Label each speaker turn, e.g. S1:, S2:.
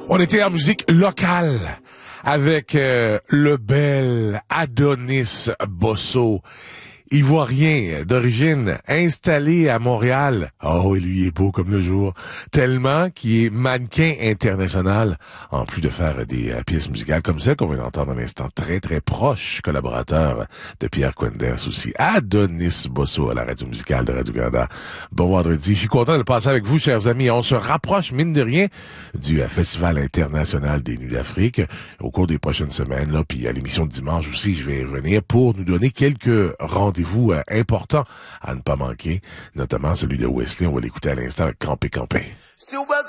S1: On était en musique locale avec le bel Adonis Bosso, ivoirien d'origine, installé à Montréal. Oh, et lui est beau comme le jour, tellement qu'il est mannequin international, en plus de faire des pièces musicales comme celle qu'on vient d'entendre à l'instant, très très proche collaborateur de Pierre Quenders aussi. Adonis Bosso à la radio musicale de Radio-Canada. Bon vendredi, je suis content de le passer avec vous, chers amis. On se rapproche, mine de rien, du Festival international des Nuits d'Afrique au cours des prochaines semaines, là, puis à l'émission de dimanche aussi, je vais revenir pour nous donner quelques rendez-vous importants à ne pas manquer, notamment celui de Wesley. On va l'écouter à l'instant avec Campé Campé.